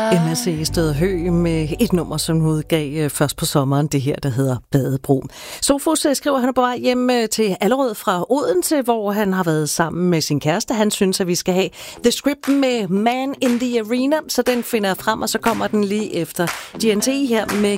MSC Stød Hø med et nummer, som hun udgav først på sommeren, det her, der hedder Badebro. Sofus skriver, han er på vej hjem til Allerød fra Odense, hvor han har været sammen med sin kæreste. Han synes, at vi skal have The Script med Man in the Arena, så den finder jeg frem, og så kommer den lige efter GNT her med